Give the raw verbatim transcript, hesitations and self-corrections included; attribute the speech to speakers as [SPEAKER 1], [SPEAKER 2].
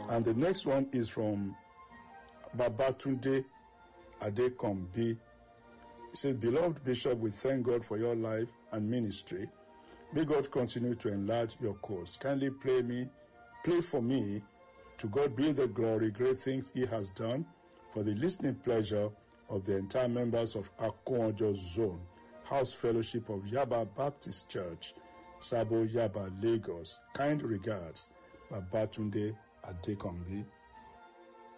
[SPEAKER 1] And the next one is from Babatunde Adekombi. He says, Beloved Bishop, we thank God for your life and ministry. May God continue to enlarge your cause. Kindly play me, play for me. To God be the glory, great things he has done for the listening pleasure of the entire members of Akonjo Zone, House Fellowship of Yaba Baptist Church, Sabo Yaba, Lagos. Kind regards, Babatunde Adekombi.